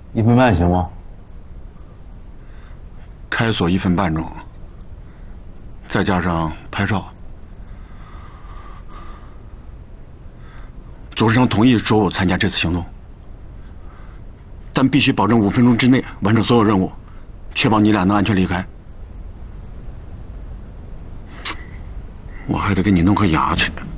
1分半行吗？ 开锁1分半钟，再加上拍照。董事长同意找我参加这次行动，但必须保证5分钟之内完成所有任务，确保你俩能安全离开。我还得给你弄颗牙去。